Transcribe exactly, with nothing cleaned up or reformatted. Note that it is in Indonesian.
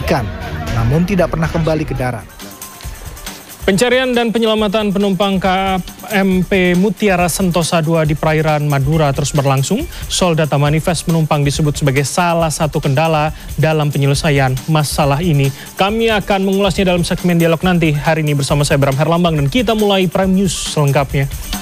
ikan, namun tidak pernah kembali ke darat. Pencarian dan penyelamatan penumpang K M P Mutiara Sentosa dua di perairan Madura terus berlangsung. Soal data manifest penumpang disebut sebagai salah satu kendala dalam penyelesaian masalah ini. Kami akan mengulasnya dalam segmen dialog nanti hari ini bersama saya Bram Herlambang dan kita mulai Prime News selengkapnya.